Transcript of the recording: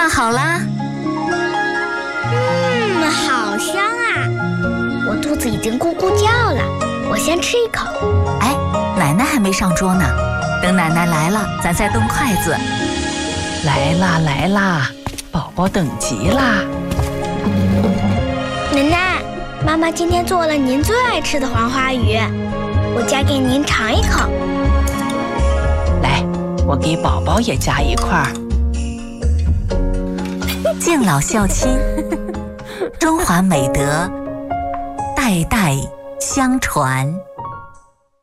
烫好啦。 好香啊！我肚子已经咕咕叫了，我先吃一口。 哎，奶奶还没上桌呢，等奶奶来了，咱再动筷子。 来啦来啦，宝宝等急啦！ 奶奶，妈妈今天做了您最爱吃的黄花鱼，我夹给您尝一口。 来，我给宝宝也夹一块儿。 敬老孝亲，中华美德代代相传。